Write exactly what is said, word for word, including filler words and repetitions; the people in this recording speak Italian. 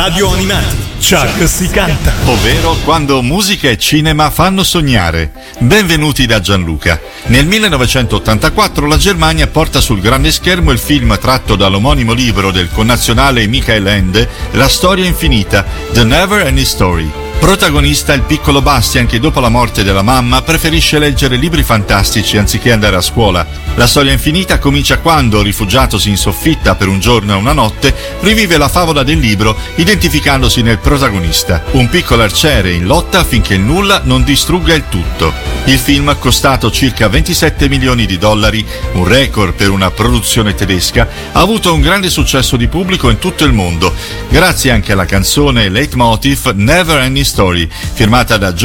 Radio Animati, Chuck si canta. Ovvero quando musica e cinema fanno sognare. Benvenuti da Gianluca. Nel millenovecentottantaquattro la Germania porta sul grande schermo il film tratto dall'omonimo libro del connazionale Michael Ende, La storia infinita, The Never Ending Story. Protagonista il piccolo Bastian che dopo la morte della mamma preferisce leggere libri fantastici anziché andare a scuola. La storia infinita comincia quando, rifugiatosi in soffitta per un giorno e una notte, rivive la favola del libro identificandosi nel protagonista, un piccolo arciere in lotta affinché il nulla non distrugga il tutto. Il film, costato circa ventisette milioni di dollari, un record per una produzione tedesca, ha avuto un grande successo di pubblico in tutto il mondo, grazie anche alla canzone leitmotiv Never Ending Story, firmata da